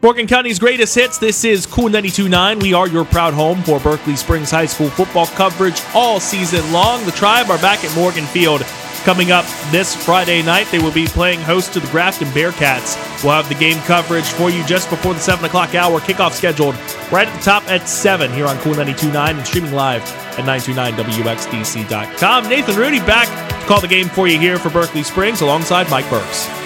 Morgan County's greatest hits. This is Cool 92.9. We are your proud home for Berkeley Springs High School football coverage all season long. The Tribe are back at Morgan Field. Coming up this Friday night, they will be playing host to the Grafton Bearcats. We'll have the game coverage for you just before the 7 o'clock hour. Kickoff scheduled right at the top at 7 here on Cool 92.9 and streaming live at 929wxdc.com. Nathan Rooney back to call the game for you here for Berkeley Springs alongside Mike Burks.